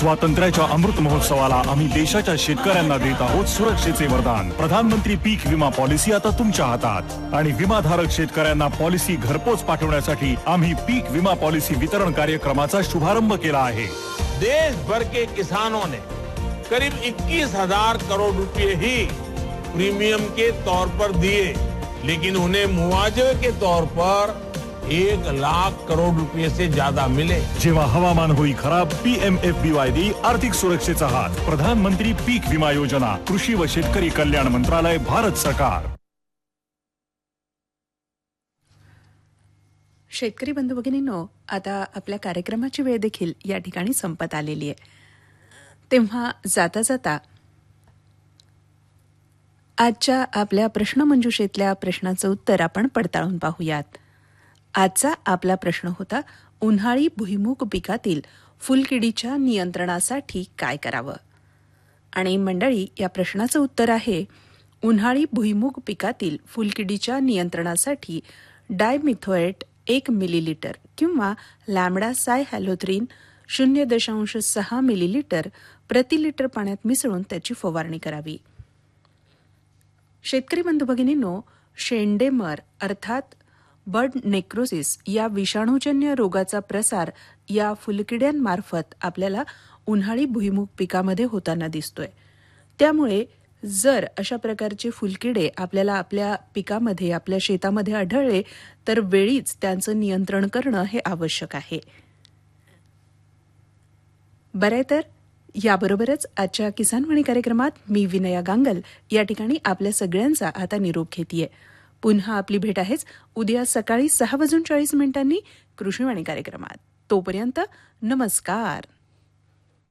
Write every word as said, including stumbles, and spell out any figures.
स्वातंत्र्याच्या अमृत महोत्सवाला आम्ही देशाच्या शेतकऱ्यांना देत आहोत सुरक्षेचे वरदान. प्रधानमंत्री पीक विमा पॉलिसी आता तुमच्या हातात आणि विमाधारक शेतकऱ्यांना पॉलिसी घरपोच पाठवण्यासाठी आम्ही पीक विमा पॉलिसी वितरण कार्यक्रमाचा शुभारंभ केला आहे. देश भर के किसानों ने करीब इक्कीस हजार करोड़ रुपए ही प्रीमियम के तौर पर दिए, लेकिन उन्हें मुआवजे के तौर पर एक लाख करोड़ रुपए से ज्यादा मिले. जेव्हा हवामान होई खराब, पीएमएफबीवाय दी आर्थिक सुरक्षेचा हात. प्रधानमंत्री पीक विमा योजना, कृषी व शेतकरी कल्याण मंत्रालय, भारत सरकार. शेतकरी बंधू भगिनींनो, आता आपल्या कार्यक्रमाची वेळ देखील या ठिकाणी संपत आलेली आहे. तेव्हा जाता जाता आजच्या आपल्या प्रश्नमंजुषेतल्या प्रश्नाचं उत्तर आपण पडताळून पाहूयात. आजचा आपला प्रश्न होता, उन्हाळी भुईमूग पिकातील फुलकिडीच्या नियंत्रणासाठी काय करावं? आणि मंडळी, या प्रश्नाचं उत्तर आहे, उन्हाळी भुईमूग पिकातील फुलकिडीच्या नियंत्रणासाठी डायमिथोएट एक मिलीलिटर किंवा लॅम्बडा साय हॅलोथ्रीन शून्य दशांश सहा मिलीलिटर प्रति लिटर पाण्यात मिसळून त्याची फवारणी करावी. शेतकरी बंधू भगिनींनो, शेंडेमर अर्थात बर्ड नेक्रोसिस या विषाणूजन्य रोगाचा प्रसार या फुलकिड्यांमार्फत आपल्याला उन्हाळी भुईमूग पिकामध्ये होताना दिसतोय. त्यामुळे जर अशा प्रकारचे फुलकिडे आपल्याला आपल्या पिकामध्ये, आपल्या शेतामध्ये आढळले तर वेळीच त्यांचं नियंत्रण करणं हे आवश्यक आहे. बरं, तर याबरोबरच आजच्या किसानवाणी कार्यक्रमात मी विनया गांगल या ठिकाणी आपल्या सगळ्यांचा आता निरोप घेतेय. पुन्हा आपली भेट आहेच उद्या सकाळी सहा वाजून चाळीस मिनिटांनी कृषीवाणी कार्यक्रमात. तोपर्यंत नमस्कार.